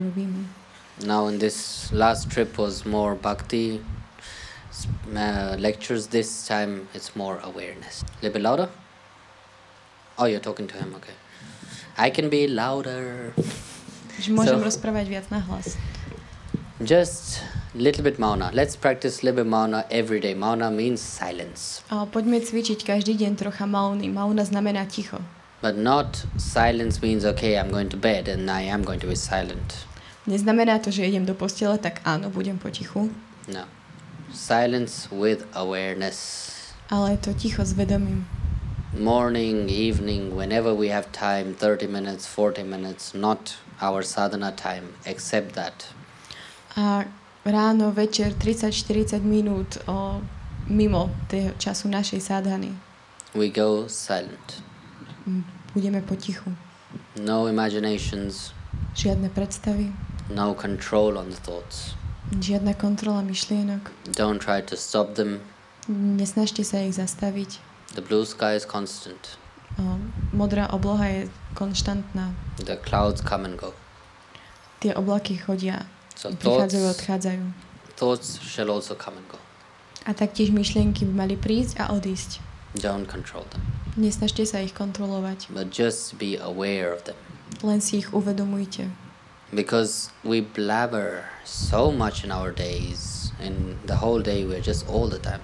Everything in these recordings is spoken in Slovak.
robíme. Now in this last trip was more bhakti lectures. This time it's more awareness. A little bit louder? Oh, you're talking to him, okay. I can be louder. Že môžem rozprávať viac nahlas. Just little bit mauna. Let's practice little bit mauna every day. Mauna means silence. Poďme cvičiť každý deň trocha mauny. Mauna znamená ticho. But not silence means, okay, I'm going to bed and I am going to be silent. Neznamená to, že idem do postele, tak áno, budem potichu. No. Silence with awareness. Ale je to ticho s vedomím. Morning, evening, whenever we have time, 30 minutes, 40 minutes, not our sadhana time, accept that. A ráno, večer, 30-40 minút mimo toho času našej sadhany. We go silent. Budeme potichu. No imaginations. Žiadne predstavy. No control on the thoughts. Žiadna kontrola myšlienok. Don't try to stop them. Nesnažte sa ich zastaviť. The blue sky is constant. Modrá obloha je konštantná. The clouds come and go. Tie oblaky chodia. So Prichádzajú a odchádzajú. thoughts shall also come and go. A taktiež myšlienky by mali prísť a odísť. Don't control them. Nesnažte sa ich kontrolovať. But just be aware of them. Len si ich uvedomujte. Because we blabber so much in our days. In the whole day we're just all the time.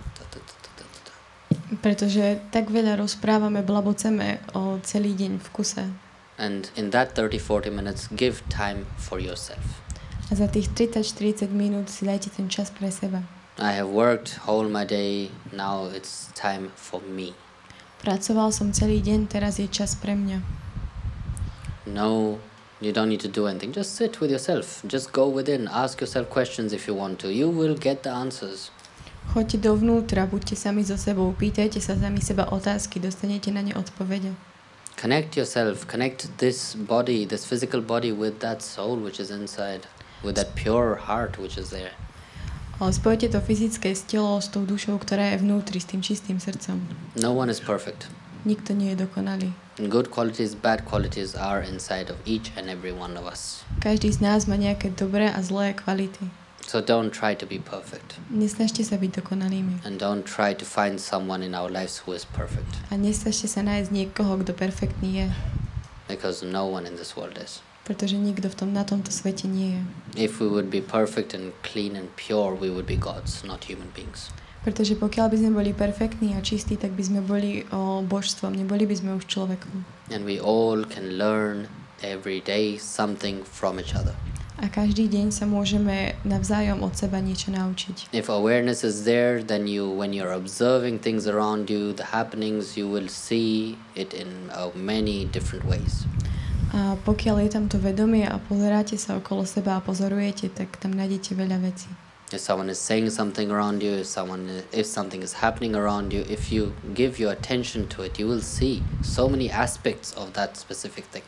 Pretože tak veľa rozprávame, blaboceme o celý deň v kuse. And in that 30-40 minutes, give time for yourself. A za tých 30-40 minút si dajte ten čas pre seba. I have worked whole my day, now it's time for me. Pracoval som celý deň, teraz je čas pre mňa. No, you don't need to do anything. Just sit with yourself. Just go within. Ask yourself questions if you want to. You will get the answers. Choďte dovnútra, buďte sami so sebou, pýtajte sa sami seba otázky, dostanete na ne odpovede. Connect yourself. Connect this body, this physical body with that soul which is inside. With that pure heart which is there. Spojte to fyzické s telom, s tou dušou, ktorá je vnútri, s tým čistým srdcom. No one is perfect. Nikto nie je dokonalý. Good qualities, bad qualities are inside of each and every one of us. Každý z nás má nejaké dobré a zlé kvality. So don't try to be perfect. Nesnažte sa byť dokonalými. And don't try to find someone in our lives who is perfect. A nesnažte sa nájsť niekoho, kto perfektný je. Because no one in this world is. Pretože nikto na tomto svete nie je. If we would be perfect and clean and pure, we would be gods, not human beings. Pretože pokiaľ by sme boli perfektní a čistí, tak by sme boli božstvom, neboli by sme už človekom. And we all can learn every day something from each other. A každý deň sa môžeme navzájom od seba niečo naučiť. If awareness is there, then when you're observing things around you, the happenings, you will see it in many different ways. A pokiaľ je tam to vedomie a pozeráte sa okolo seba a pozorujete, tak tam nájdete veľa vecí. If someone is saying something around you, if something is happening around you, if you give your attention to it, you will see so many aspects of that specific thing.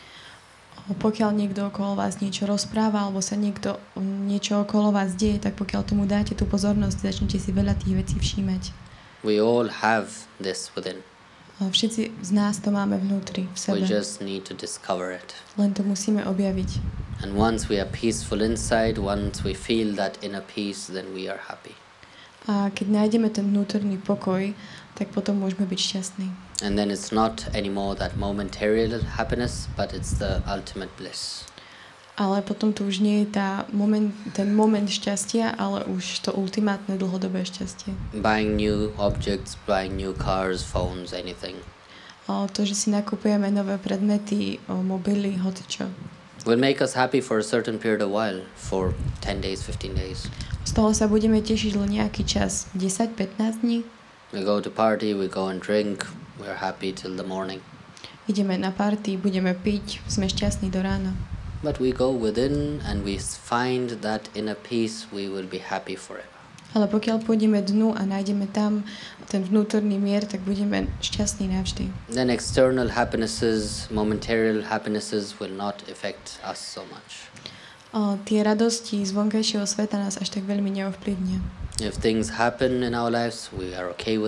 Pokiaľ niekto okolo vás niečo rozpráva alebo sa niečo okolo vás deje, tak pokiaľ tomu dáte tú pozornosť, začnete si veľa tých vecí všímať. We all have this within. Všetci z nás to máme vnútri, v sebe. We just need to discover it. Len to musíme objaviť. And once we are peaceful inside, once we feel that inner peace, then we are happy. A keď nájdeme ten vnútorný pokoj, tak potom môžeme byť šťastní. And then it's not anymore that momentary happiness, but it's the ultimate bliss. Ale potom to už nie je ten moment šťastia, ale už to ultimátne dlhodobé šťastie. Buying new objects, buying new cars, phones, anything. To, že si nakupujeme nové predmety, mobily, hocičo. Will make us happy for a certain period of while, for 10 days, 15 days. Z toho sa budeme tešiť len nejaký čas, 10-15 dní. We go to party, we go and drink, we're happy till the morning. Ideme na party, budeme piť, sme šťastní do rána. But we go within and we find that inner peace, we will be happy forever. Ale pokiaľ pôjdeme dnu a nájdeme tam ten vnútorný mier, tak budeme šťastní navždy. Then external happinesses, momentary happinesses will not affect us so much. Tie radosti z vonkajšieho sveta nás až tak veľmi neovplyvnia. If things happen in our lives, we are okay with